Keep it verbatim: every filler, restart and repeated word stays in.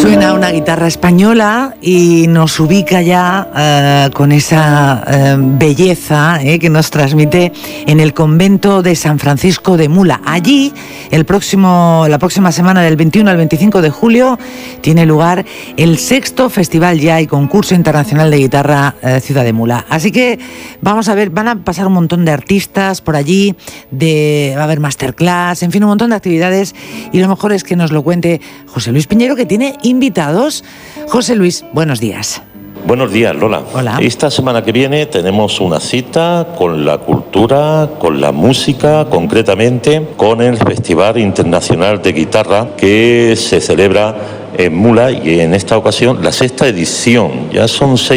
Suena una guitarra española y nos ubica ya eh, con esa eh, belleza eh, que nos transmite en el convento de San Francisco de Mula. Allí, el próximo, la próxima semana del veintiuno al veinticinco de julio, tiene lugar el sexto Festival Ya y Concurso Internacional de Guitarra eh, Ciudad de Mula. Así que vamos a ver, van a pasar un montón de artistas por allí, de, va a haber masterclass, en fin, un montón de actividades, y lo mejor es que nos lo cuente José Luis Piñero, que tiene invitados. José Luis, buenos días. Buenos días, Lola. Hola. Esta semana que viene tenemos una cita con la cultura, con la música, concretamente con el Festival Internacional de Guitarra que se celebra en Mula, y en esta ocasión la sexta edición. Ya son seis